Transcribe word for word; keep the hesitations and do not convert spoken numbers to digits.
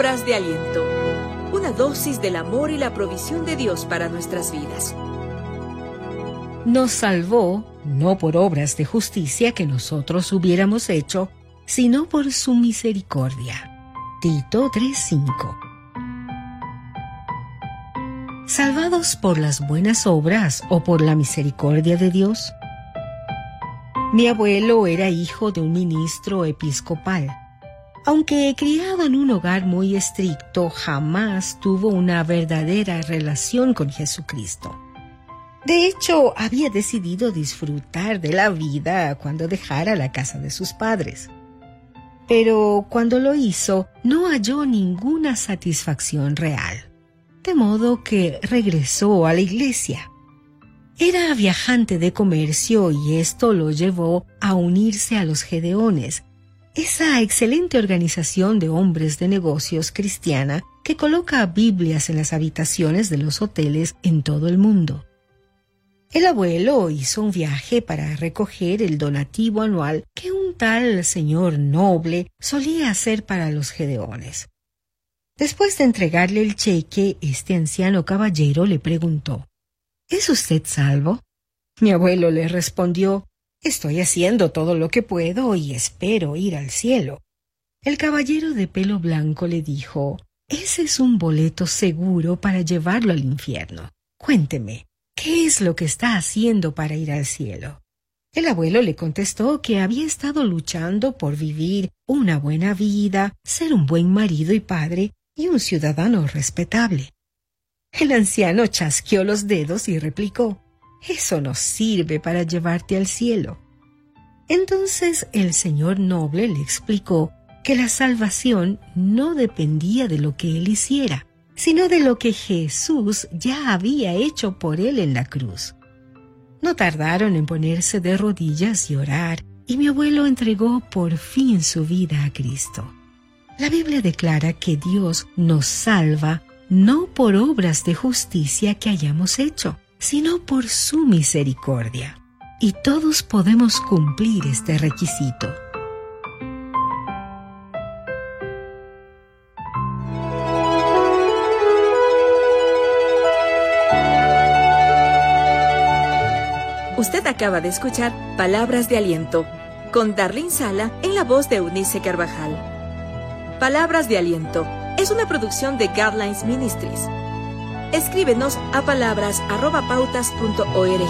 Palabras de aliento. Una dosis del amor y la provisión de Dios para nuestras vidas. Nos salvó, no por obras de justicia que nosotros hubiéramos hecho, sino por su misericordia. Tito tres cinco. ¿Salvados por las buenas obras o por la misericordia de Dios? Mi abuelo era hijo de un ministro episcopal. Aunque criado en un hogar muy estricto, jamás tuvo una verdadera relación con Jesucristo. De hecho, había decidido disfrutar de la vida cuando dejara la casa de sus padres. Pero cuando lo hizo, no halló ninguna satisfacción real, de modo que regresó a la iglesia. Era viajante de comercio y esto lo llevó a unirse a los Gedeones, esa excelente organización de hombres de negocios cristiana que coloca Biblias en las habitaciones de los hoteles en todo el mundo. El abuelo hizo un viaje para recoger el donativo anual que un tal señor noble solía hacer para los Gedeones. Después de entregarle el cheque, este anciano caballero le preguntó: ¿Es usted salvo? Mi abuelo le respondió: Estoy haciendo todo lo que puedo y espero ir al cielo. El caballero de pelo blanco le dijo: Ese es un boleto seguro para llevarlo al infierno. Cuénteme, ¿qué es lo que está haciendo para ir al cielo? El abuelo le contestó que había estado luchando por vivir una buena vida, ser un buen marido y padre y un ciudadano respetable. El anciano chasqueó los dedos y replicó: Eso no sirve para llevarte al cielo. Entonces el señor noble le explicó que la salvación no dependía de lo que él hiciera, sino de lo que Jesús ya había hecho por él en la cruz. No tardaron en ponerse de rodillas y orar, y mi abuelo entregó por fin su vida a Cristo. La Biblia declara que Dios nos salva no por obras de justicia que hayamos hecho, sino por su misericordia. Y todos podemos cumplir este requisito. Usted acaba de escuchar Palabras de Aliento, con Darlene Sala en la voz de Eunice Carvajal. Palabras de Aliento es una producción de Guidelines Ministries. Escríbenos a palabras arroba pautas punto org.